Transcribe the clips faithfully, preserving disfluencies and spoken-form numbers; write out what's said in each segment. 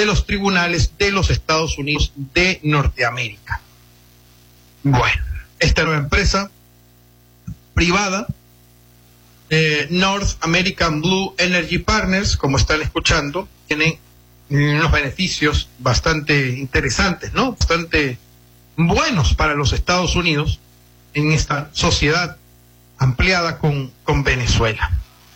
de los tribunales de los Estados Unidos de Norteamérica. Bueno, esta nueva empresa privada, eh, North American Blue Energy Partners, como están escuchando, tiene unos beneficios bastante interesantes, ¿no? Bastante buenos para los Estados Unidos en esta sociedad ampliada con, con Venezuela.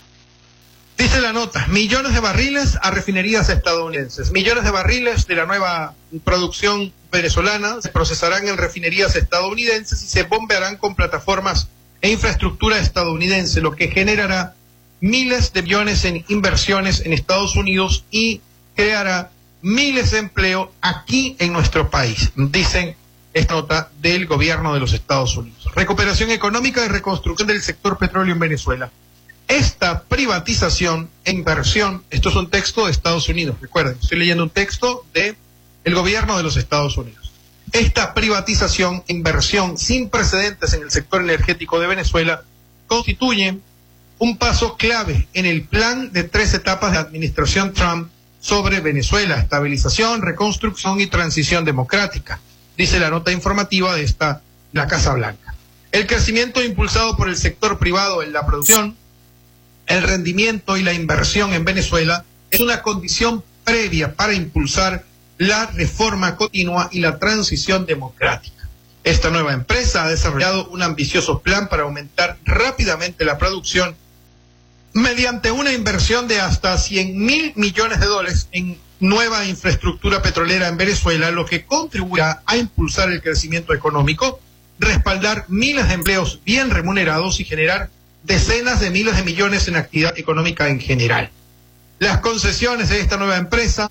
Dice la nota, millones de barriles a refinerías estadounidenses. Millones de barriles de la nueva producción venezolana se procesarán en refinerías estadounidenses y se bombearán con plataformas e infraestructura estadounidense, lo que generará miles de millones en inversiones en Estados Unidos y creará miles de empleo aquí en nuestro país, dicen esta nota del gobierno de los Estados Unidos. Recuperación económica y reconstrucción del sector petróleo en Venezuela. Esta privatización e inversión, esto es un texto de Estados Unidos, recuerden, estoy leyendo un texto de el gobierno de los Estados Unidos. Esta privatización e inversión sin precedentes en el sector energético de Venezuela constituye un paso clave en el plan de tres etapas de la administración Trump sobre Venezuela, estabilización, reconstrucción y transición democrática, dice la nota informativa de esta, la Casa Blanca. El crecimiento impulsado por el sector privado en la producción, el rendimiento y la inversión en Venezuela es una condición previa para impulsar la reforma continua y la transición democrática. Esta nueva empresa ha desarrollado un ambicioso plan para aumentar rápidamente la producción mediante una inversión de hasta cien mil millones de dólares en nueva infraestructura petrolera en Venezuela, lo que contribuirá a impulsar el crecimiento económico, respaldar miles de empleos bien remunerados y generar decenas de miles de millones en actividad económica en general. Las concesiones de esta nueva empresa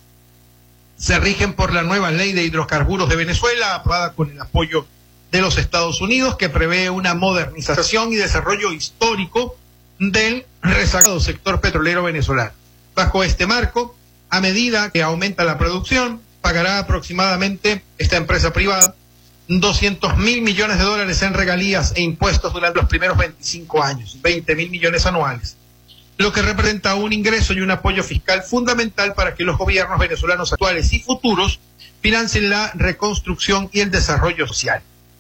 se rigen por la nueva ley de hidrocarburos de Venezuela, aprobada con el apoyo de los Estados Unidos, que prevé una modernización y desarrollo histórico del rezagado sector petrolero venezolano. Bajo este marco, a medida que aumenta la producción, pagará aproximadamente esta empresa privada doscientos mil millones de dólares en regalías e impuestos durante los primeros veinticinco años, veinte mil millones anuales, lo que representa un ingreso y un apoyo fiscal fundamental para que los gobiernos venezolanos actuales y futuros financien la reconstrucción y el desarrollo social.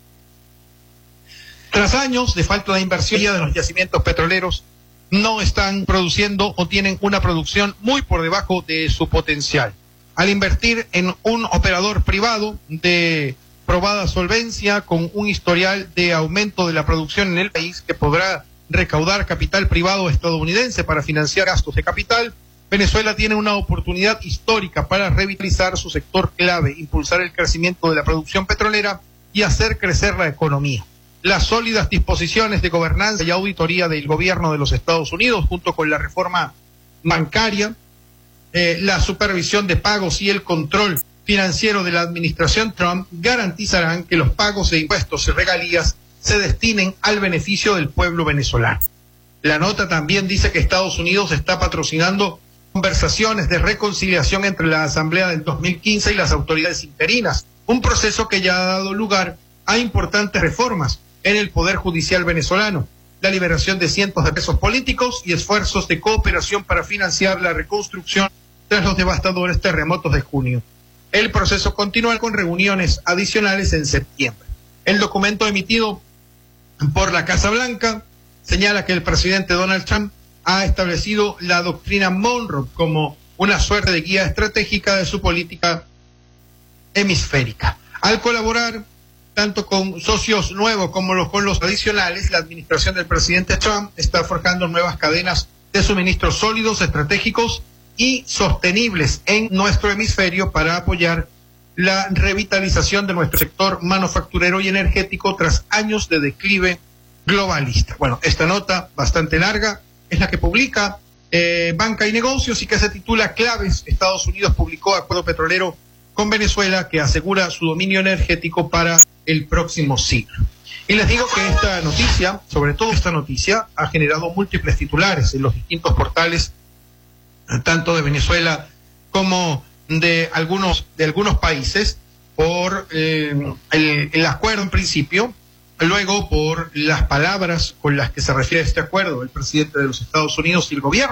Tras años de falta de inversión de los yacimientos petroleros, no están produciendo o tienen una producción muy por debajo de su potencial. Al invertir en un operador privado de probada solvencia, con un historial de aumento de la producción en el país que podrá recaudar capital privado estadounidense para financiar gastos de capital, Venezuela tiene una oportunidad histórica para revitalizar su sector clave, impulsar el crecimiento de la producción petrolera y hacer crecer la economía. Las sólidas disposiciones de gobernanza y auditoría del gobierno de los Estados Unidos, junto con la reforma bancaria, eh, la supervisión de pagos y el control financiero de la administración Trump, garantizarán que los pagos de impuestos y regalías se destinen al beneficio del pueblo venezolano. La nota también dice que Estados Unidos está patrocinando conversaciones de reconciliación entre la Asamblea del dos mil quince y las autoridades interinas, un proceso que ya ha dado lugar a importantes reformas en el Poder Judicial venezolano, la liberación de cientos de presos políticos y esfuerzos de cooperación para financiar la reconstrucción tras los devastadores terremotos de junio. El proceso continúa con reuniones adicionales en septiembre. El documento emitido por la Casa Blanca señala que el presidente Donald Trump ha establecido la doctrina Monroe como una suerte de guía estratégica de su política hemisférica. Al colaborar tanto con socios nuevos como los, con los tradicionales, la administración del presidente Trump está forjando nuevas cadenas de suministros sólidos, estratégicos y sostenibles en nuestro hemisferio para apoyar la revitalización de nuestro sector manufacturero y energético tras años de declive globalista. Bueno, esta nota bastante larga es la que publica eh, Banca y Negocios y que se titula Claves. Estados Unidos publicó acuerdo petrolero con Venezuela que asegura su dominio energético para el próximo siglo. Y les digo que esta noticia, sobre todo esta noticia, ha generado múltiples titulares en los distintos portales, tanto de Venezuela como de algunos de algunos países, por eh, el, el acuerdo en principio, luego por las palabras con las que se refiere a este acuerdo el presidente de los Estados Unidos y el gobierno